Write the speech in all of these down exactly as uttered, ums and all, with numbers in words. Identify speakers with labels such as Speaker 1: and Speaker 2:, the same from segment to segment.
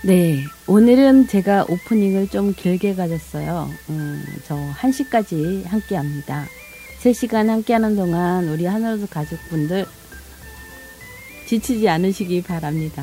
Speaker 1: 네, 오늘은 제가 오프닝을 좀 길게 가졌어요. 음, 저 한 시까지 함께 합니다. 세 시간 함께 하는 동안 우리 하늘로서 가족분들 지치지 않으시기 바랍니다.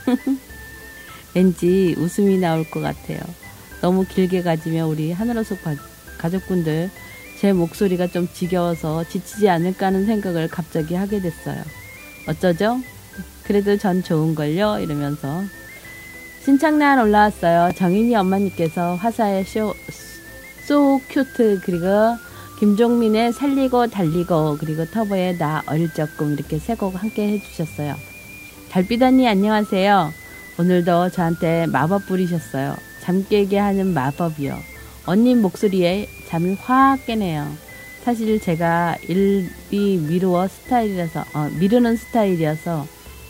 Speaker 1: 왠지 웃음이 나올 것 같아요. 너무 길게 가지면 우리 하늘로서 가족분들 제 목소리가 좀 지겨워서 지치지 않을까 하는 생각을 갑자기 하게 됐어요. 어쩌죠? 그래도 전 좋은걸요? 이러면서 신청란 올라왔어요. 정인이 엄마님께서 화사의 쇼, 소 큐트, 그리고 김종민의 살리고 달리고, 그리고 터보의 나 어릴 적금, 이렇게 세 곡 함께 해주셨어요. 달빛 언니 안녕하세요. 오늘도 저한테 마법 부리셨어요. 잠 깨게 하는 마법이요. 언니 목소리에 잠이 확 깨네요. 사실 제가 일이 미루어 스타일이라서 어, 미루는 스타일이어서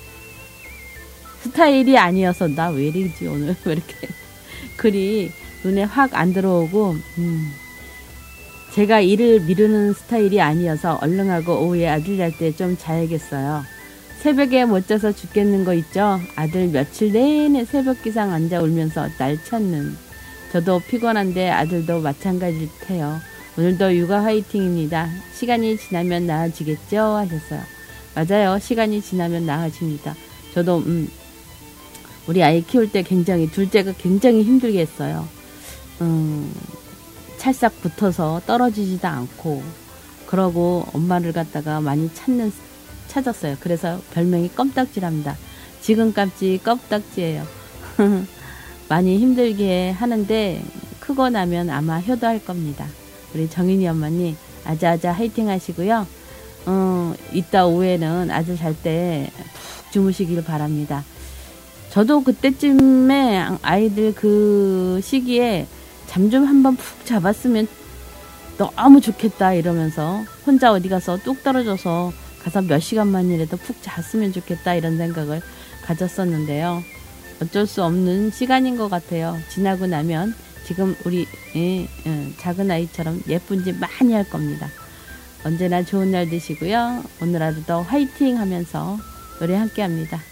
Speaker 1: 스타일이 아니어서 나 왜 이러지 오늘 왜 이렇게 글이 눈에 확 안 들어오고 음, 제가 일을 미루는 스타일이 아니어서 얼른하고 오후에 아들 잘 때 좀 자야겠어요. 새벽에 못 자서 죽겠는 거 있죠? 아들 며칠 내내 새벽 기상 앉아 울면서 날 찾는. 저도 피곤한데 아들도 마찬가지일 테요. 오늘도 육아 화이팅입니다. 시간이 지나면 나아지겠죠? 하셨어요. 맞아요. 시간이 지나면 나아집니다. 저도 음, 우리 아이 키울 때 굉장히 둘째가 굉장히 힘들게 했어요. 음, 찰싹 붙어서 떨어지지도 않고 그러고 엄마를 갖다가 많이 찾는 찾았어요. 그래서 별명이 껌딱지랍니다. 지금까지 껌딱지예요. 많이 힘들게 하는데 크고 나면 아마 효도할 겁니다. 우리 정인이 엄마님 아자아자 화이팅 하시고요. 어, 이따 오후에는 아들 잘 때 푹 주무시길 바랍니다. 저도 그때쯤에 아이들 그 시기에 잠 좀 한번 푹 잡았으면 너무 좋겠다 이러면서 혼자 어디 가서 뚝 떨어져서 가서 몇 시간만이라도 푹 잤으면 좋겠다 이런 생각을 가졌었는데요. 어쩔 수 없는 시간인 것 같아요. 지나고 나면 지금 우리 예, 예, 작은 아이처럼 예쁜 짓 많이 할 겁니다. 언제나 좋은 날 되시고요. 오늘 하루도 화이팅 하면서 노래 함께 합니다.